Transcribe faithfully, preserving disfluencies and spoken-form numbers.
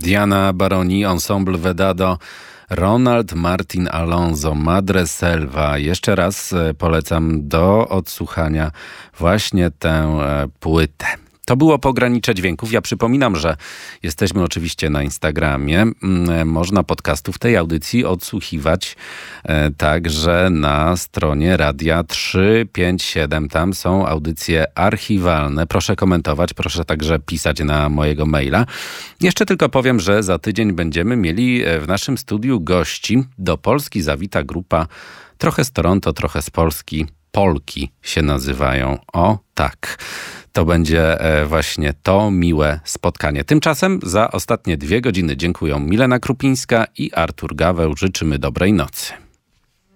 Diana Baroni, Ensemble Vedado, Ronald Martin Alonso, Madre Selva. Jeszcze raz polecam do odsłuchania właśnie tę płytę. To było Pogranicze Dźwięków. Ja przypominam, że jesteśmy oczywiście na Instagramie. Można podcastów tej audycji odsłuchiwać także na stronie Radia trzysta pięćdziesiąt siedem. Tam są audycje archiwalne. Proszę komentować, proszę także pisać na mojego maila. Jeszcze tylko powiem, że za tydzień będziemy mieli w naszym studiu gości. Do Polski zawita grupa trochę z Toronto, trochę z Polski. Polki się nazywają. O tak. To będzie właśnie to miłe spotkanie. Tymczasem za ostatnie dwie godziny dziękują Milena Krupińska i Artur Gaweł. Życzymy dobrej nocy.